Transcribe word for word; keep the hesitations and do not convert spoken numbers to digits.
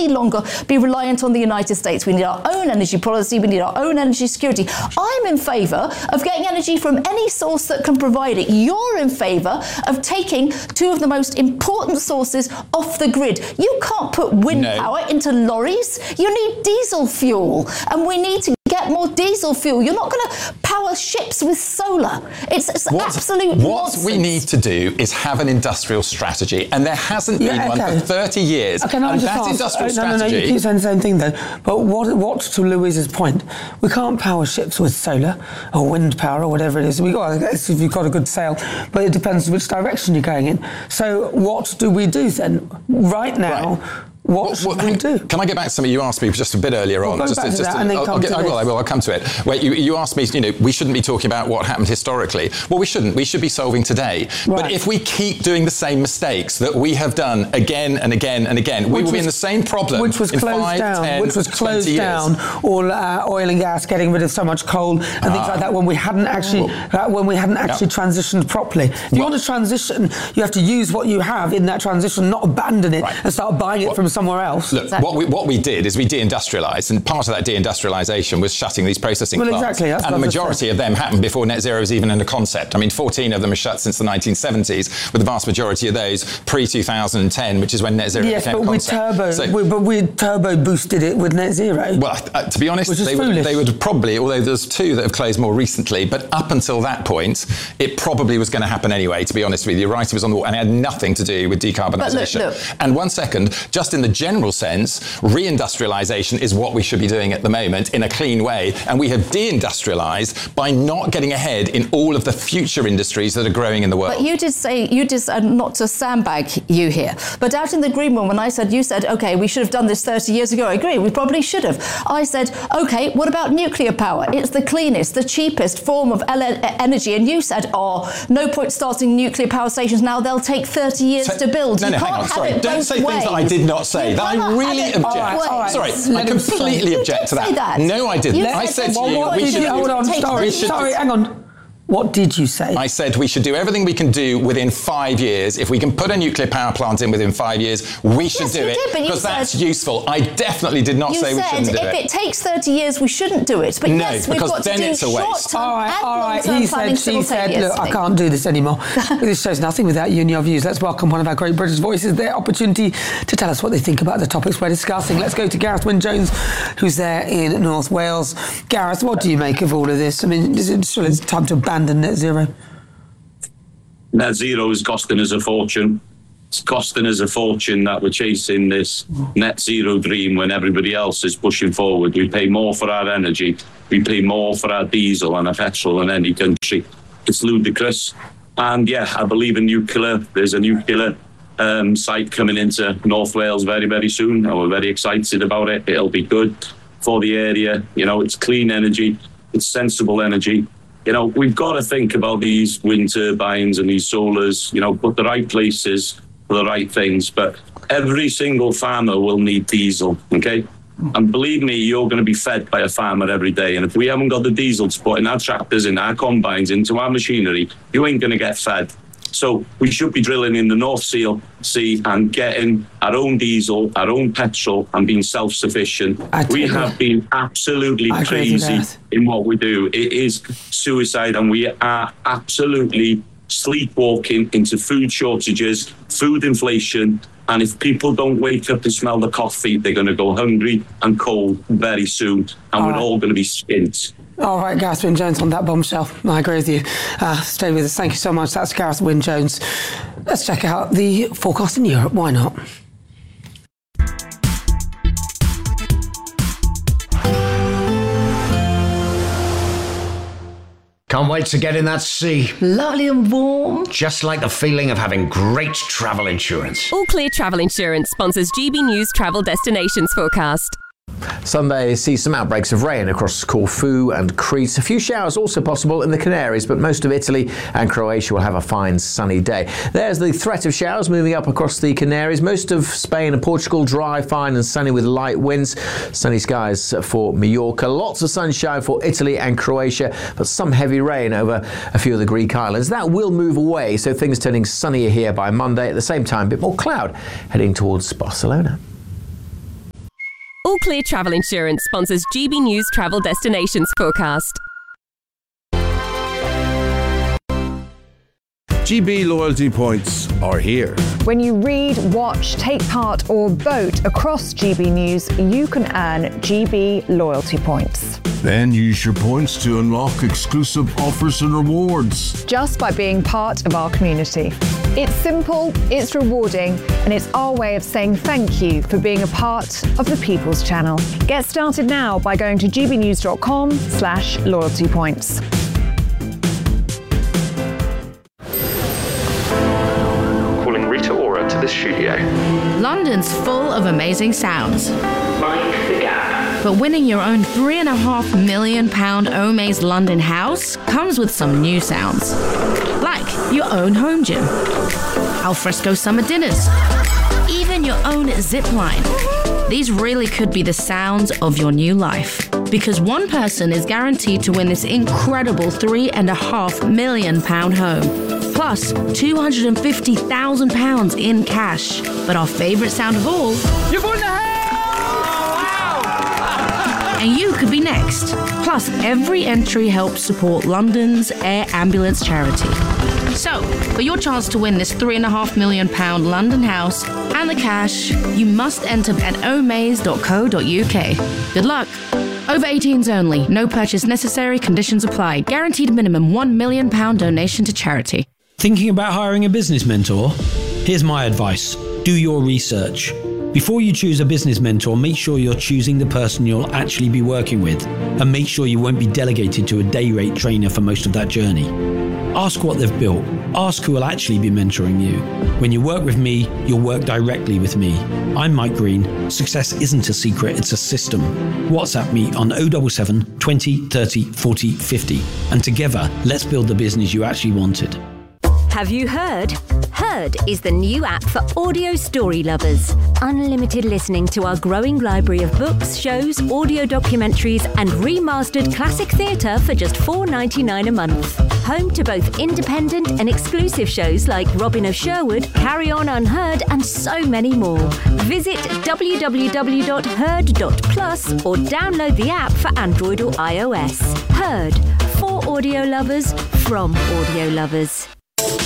any longer be reliant on the United States. We need our own energy policy. We need our own energy security. I'm in favour of getting energy from any source that can provide it. You're in favour of taking two of the most important sources off the grid. You can't put wind no. power into lorries. You need diesel fuel, and we need to get more diesel fuel. You're not going to power ships with solar. It's, it's what, absolute What nonsense. we need to do is have an industrial strategy, and there hasn't yeah, been okay. one for thirty years. Okay, no, and just that ask, industrial uh, no, strategy... No, no, you keep saying the same thing, though. But what, what, to Louise's point, we can't power ships with solar or wind power or whatever it is. We got, if you've got a good sail, but it depends which direction you're going in. So what do we do then? Right now... Right. What well, should well, we do? Can I get back to something you asked me just a bit earlier we'll on? Go just back to, to just that to, and then I'll, come I'll get, to I will, this. I will, I'll come to it. Where you, you asked me, you know, we shouldn't be talking about what happened historically. Well, we shouldn't. We should be solving today. Right. But if we keep doing the same mistakes that we have done again and again and again, we which will was, be in the same problem which was in closed five, down, ten, which was closed twenty down, years. all uh, oil and gas, getting rid of so much coal and ah. things like that when we hadn't actually uh, when we hadn't actually yeah. transitioned properly. If you well, want to transition, you have to use what you have in that transition, not abandon it right. and start buying it well, from somewhere else. Look, exactly. what we what we did is we deindustrialised, and part of that deindustrialisation was shutting these processing well, plants. Exactly, that's and the majority of them happened before net zero was even in a concept. I mean, fourteen of them are shut since the nineteen seventies, with the vast majority of those pre two thousand ten, which is when net zero yes, became but a we concept. turbo, so, we, but we turbo boosted it with net zero. Well, uh, to be honest, they would, they would probably, although there's two that have closed more recently, but up until that point, it probably was going to happen anyway, to be honest with you. Right, it was on the wall, and it had nothing to do with decarbonisation. Look, look. And one second, just in the general sense, reindustrialisation is what we should be doing at the moment in a clean way, and we have deindustrialised by not getting ahead in all of the future industries that are growing in the world. But you did say, you did, uh, not to sandbag you here, but out in the green room when I said, you said, OK, we should have done this thirty years ago, I agree, we probably should have. I said, OK, what about nuclear power? It's the cleanest, the cheapest form of ele- energy, and you said, oh, no point starting nuclear power stations now, they'll take thirty years so, to build. No, you no, can't hang on, have sorry, it don't both say ways. things that I did not say, you that I really object. All right, all right. Sorry, Let I completely you object did to that. Say that. No, I didn't. You I said said to well, you, what we did should you, hold on, sorry, sorry, hang on. What did you say? I said we should do everything we can do within five years. If we can put a nuclear power plant in within five years, we should yes, do you it did, because that's said, useful. I definitely did not say we shouldn't do You said it. if it takes thirty years, we shouldn't do it. But no, yes, we've because got then to do it's a waste. short-term all right, and all right. long-term He planning said, she said, look, I simultaneously. can't do this anymore. This shows nothing without you and your views. Let's welcome one of our great British voices, their opportunity to tell us what they think about the topics we're discussing. Let's go to Gareth Wyn-Jones, who's there in North Wales. Gareth, what do you make of all of this? I mean, is it sure it's time to abandon net zero? Net zero is costing us a fortune. It's costing us a fortune that we're chasing this net zero dream when everybody else is pushing forward. We pay more for our energy. We pay more for our diesel and our petrol in any country. It's ludicrous. And yeah, I believe in nuclear. There's a nuclear um, site coming into North Wales very, very soon. And we're very excited about it. It'll be good for the area. You know, it's clean energy. It's sensible energy. You know, we've got to think about these wind turbines and these solars, you know, put the right places for the right things. But every single farmer will need diesel, okay? And believe me, you're going to be fed by a farmer every day. And if we haven't got the diesel to put in our tractors, in our combines, into our machinery, you ain't going to get fed. So we should be drilling in the North Sea, sea and getting our own diesel, our own petrol, and being self-sufficient. We have been absolutely crazy in what we do. It is suicide, and we are absolutely sleepwalking into food shortages, food inflation. And if people don't wake up and smell the coffee, they're going to go hungry and cold very soon, and all we're right. all going to be skint. All right, Gareth Wyn-Jones on that bombshell. I agree with you. Uh, stay with us. Thank you so much. That's Gareth Wyn-Jones. Let's check out the forecast in Europe. Why not? Can't wait to get in that sea. Lovely and warm. Just like the feeling of having great travel insurance. All Clear Travel Insurance sponsors G B News Travel Destinations Forecast. Sunday sees some outbreaks of rain across Corfu and Crete. A few showers also possible in the Canaries, but most of Italy and Croatia will have a fine sunny day. There's the threat of showers moving up across the Canaries. Most of Spain and Portugal dry, fine and sunny with light winds. Sunny skies for Mallorca. Lots of sunshine for Italy and Croatia, but some heavy rain over a few of the Greek islands. That will move away, so things turning sunnier here by Monday. At the same time, a bit more cloud heading towards Barcelona. All Clear Travel Insurance sponsors G B News Travel Destinations forecast. G B loyalty points are here. When you read, watch, take part or vote across G B News, you can earn G B loyalty points. Then use your points to unlock exclusive offers and rewards. Just by being part of our community. It's simple, it's rewarding, and it's our way of saying thank you for being a part of the People's Channel. Get started now by going to gbnews.com slash loyalty points. The studio. London's full of amazing sounds. Mind the gap. But winning your own three and a half million pound Omaze London house comes with some new sounds. Like your own home gym, alfresco summer dinners, even your own zip line. These really could be the sounds of your new life. Because one person is guaranteed to win this incredible three and a half million pound home. Plus two hundred fifty thousand pounds in cash. But our favourite sound of all... You've won the house! And you could be next. Plus, every entry helps support London's Air Ambulance charity. So, for your chance to win this three and a half million pound London house and the cash, you must enter at omaze dot co dot uk. Good luck. Over eighteens only. No purchase necessary. Conditions apply. Guaranteed minimum one million pound donation to charity. Thinking about hiring a business mentor? Here's my advice. Do your research. Before you choose a business mentor, make sure you're choosing the person you'll actually be working with, and make sure you won't be delegated to a day rate trainer for most of that journey. Ask what they've built. Ask who will actually be mentoring you. When you work with me, you'll work directly with me. I'm Mike Green. Success isn't a secret, it's a system. WhatsApp me on oh seven seven, twenty, thirty, forty, fifty. And together, let's build the business you actually wanted. Have you heard? Heard is the new app for audio story lovers. Unlimited listening to our growing library of books, shows, audio documentaries and remastered classic theatre for just four dollars ninety-nine a month. Home to both independent and exclusive shows like Robin of Sherwood, Carry On Unheard and so many more. Visit w w w dot heard dot plus or download the app for Android or iOS. Heard, for audio lovers, from audio lovers.